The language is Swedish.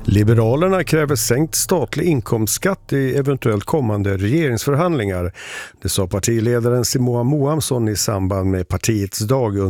Liberalerna kräver sänkt statlig inkomstskatt i eventuellt kommande regeringsförhandlingar. Det sa partiledaren Simoa Moamsson i samband med partiets dag